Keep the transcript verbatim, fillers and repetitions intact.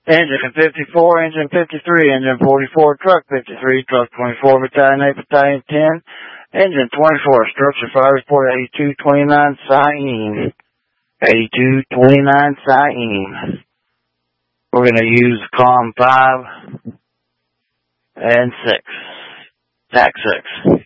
Engine fifty-four, engine fifty-three, engine forty-four, truck fifty-three, truck twenty-four, battalion eight, battalion ten, engine twenty-four, structure fire report eighty-two twenty-nine, Cyene. eighty-two twenty-nine, Cyene. We're going to use COM five and six, T A C six.